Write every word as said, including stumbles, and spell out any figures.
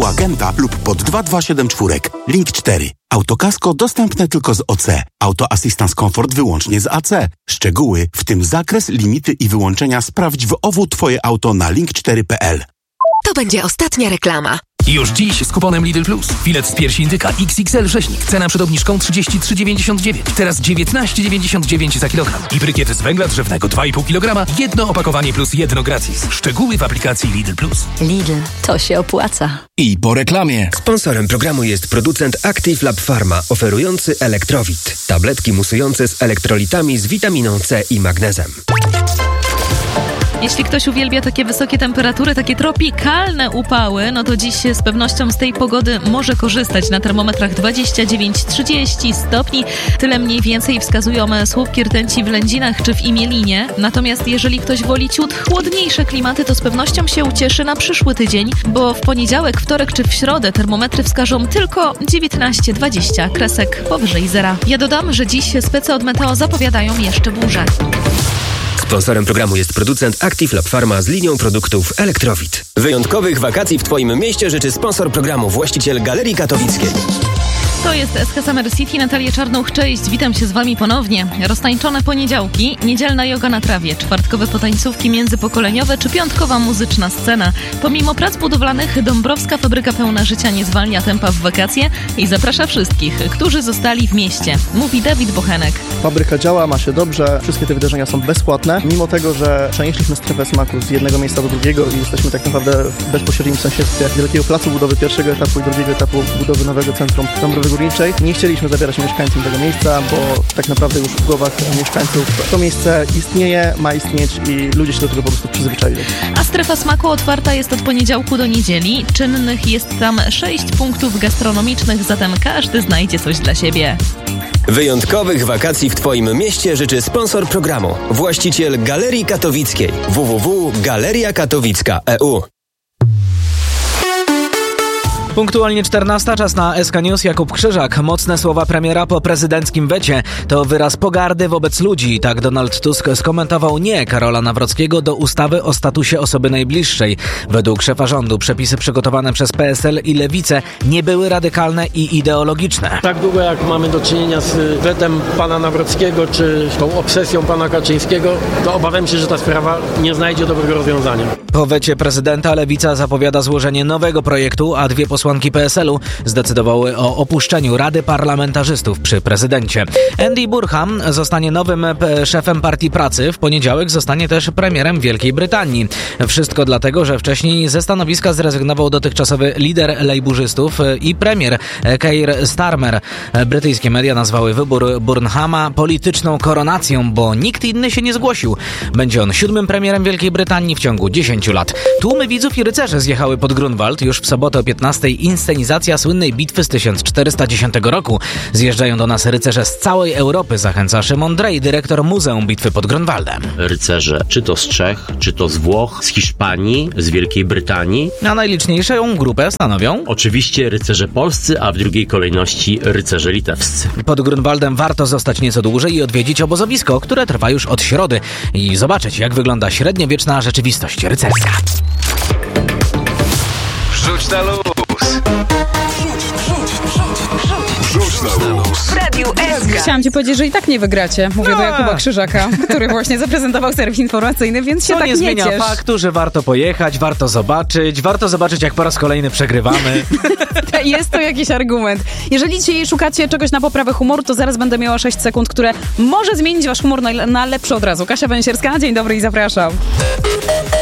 do agenta lub pod dwa dwa siedem cztery. Link cztery. Autokasko dostępne tylko z O C. Auto Assistance Comfort wyłącznie z A C. Szczegóły, w tym zakres, limity i wyłączenia sprawdź w O W Twoje auto na link cztery kropka p l. To będzie ostatnia reklama. Już dziś z kuponem Lidl Plus. Filet z piersi indyka X X L rzeźnik. Cena przed obniżką trzydzieści trzy dziewięćdziesiąt dziewięć. Teraz dziewiętnaście dziewięćdziesiąt dziewięć za kilogram. I brykiety z węgla drzewnego dwa i pół kilograma. Jedno opakowanie plus jedno gratis. Szczegóły w aplikacji Lidl Plus. Lidl, to się opłaca. I po reklamie. Sponsorem programu jest producent Active Lab Pharma, oferujący Elektrowit. Tabletki musujące z elektrolitami z witaminą C i magnezem. Jeśli ktoś uwielbia takie wysokie temperatury, takie tropikalne upały, no to dziś z pewnością z tej pogody może korzystać. Na termometrach dwadzieścia dziewięć trzydzieści stopni. Tyle mniej więcej wskazują słupki rtęci w Lędzinach czy w Imielinie. Natomiast jeżeli ktoś woli ciut chłodniejsze klimaty, to z pewnością się ucieszy na przyszły tydzień, bo w poniedziałek, wtorek czy w środę termometry wskażą tylko dziewiętnaście dwadzieścia, kresek powyżej zera. Ja dodam, że dziś spece od Meteo zapowiadają jeszcze burze. Sponsorem programu jest producent Active Lab Pharma z linią produktów Elektrowit. Wyjątkowych wakacji w Twoim mieście życzy sponsor programu, właściciel Galerii Katowickiej. To jest S K Summer City, Natalia Czarnuch, cześć, witam się z Wami ponownie. Roztańczone poniedziałki, niedzielna joga na trawie, czwartkowe potańcówki międzypokoleniowe czy piątkowa muzyczna scena. Pomimo prac budowlanych Dąbrowska Fabryka pełna życia nie zwalnia tempa w wakacje i zaprasza wszystkich, którzy zostali w mieście. Mówi Dawid Bochenek. Fabryka działa, ma się dobrze, wszystkie te wydarzenia są bezpłatne. Mimo tego, że przenieśliśmy strefę smaku z jednego miejsca do drugiego i jesteśmy tak naprawdę w bezpośrednim sąsiedztwie wielkiego placu budowy pierwszego etapu i drugiego etapu budowy nowego centrum Dąbrowy Górniczej, nie chcieliśmy zabierać mieszkańcom tego miejsca, bo tak naprawdę już w głowach mieszkańców to miejsce istnieje, ma istnieć i ludzie się do tego po prostu przyzwyczaili. A strefa smaku otwarta jest od poniedziałku do niedzieli. Czynnych jest tam sześć punktów gastronomicznych, zatem każdy znajdzie coś dla siebie. Wyjątkowych wakacji w Twoim mieście życzy sponsor programu, właściciel Galerii Katowickiej w w w kropka galeria katowicka kropka e u. Punktualnie czternasta, czas na S K News. Jakub Krzyżak. Mocne słowa premiera po prezydenckim wecie. To wyraz pogardy wobec ludzi. Tak Donald Tusk skomentował nie Karola Nawrockiego do ustawy o statusie osoby najbliższej. Według szefa rządu przepisy przygotowane przez P S L i Lewicę nie były radykalne i ideologiczne. Tak długo jak mamy do czynienia z wetem pana Nawrockiego czy tą obsesją pana Kaczyńskiego, to obawiam się, że ta sprawa nie znajdzie dobrego rozwiązania. Po wecie prezydenta Lewica zapowiada złożenie nowego projektu, a dwie posłanki Posłanki P S L u zdecydowały o opuszczeniu Rady Parlamentarzystów przy prezydencie. Andy Burham zostanie nowym p- szefem Partii Pracy. W poniedziałek zostanie też premierem Wielkiej Brytanii. Wszystko dlatego, że wcześniej ze stanowiska zrezygnował dotychczasowy lider lejburzystów i premier Keir Starmer. Brytyjskie media nazwały wybór Burnhama polityczną koronacją, bo nikt inny się nie zgłosił. Będzie on siódmym premierem Wielkiej Brytanii w ciągu dziesięciu lat. Tłumy widzów i rycerze zjechały pod Grunwald już w sobotę o piętnastej. Inscenizacja słynnej bitwy z tysiąc czterysta dziesiątego roku. Zjeżdżają do nas rycerze z całej Europy, zachęca Szymon Drej, dyrektor Muzeum Bitwy pod Grunwaldem. Rycerze czy to z Czech, czy to z Włoch, z Hiszpanii, z Wielkiej Brytanii. A najliczniejszą grupę stanowią? Oczywiście rycerze polscy, a w drugiej kolejności rycerze litewscy. Pod Grunwaldem warto zostać nieco dłużej i odwiedzić obozowisko, które trwa już od środy i zobaczyć, jak wygląda średniowieczna rzeczywistość rycerska. Wrzuć na luz. Wrzuć na luz. W Radiu S K. Chciałam ci powiedzieć, że i tak nie wygracie. Mówię do Jakuba Krzyżaka, który właśnie zaprezentował serwis informacyjny, więc się to tak nie nie zmienia ciesz. faktu, że warto pojechać, warto zobaczyć, warto zobaczyć, jak po raz kolejny przegrywamy. Jest to jakiś argument. Jeżeli dzisiaj szukacie czegoś na poprawę humoru, to zaraz będę miała sześć sekund, które może zmienić wasz humor na, na lepszy od razu. Kasia Węsierska, dzień dobry i zapraszam.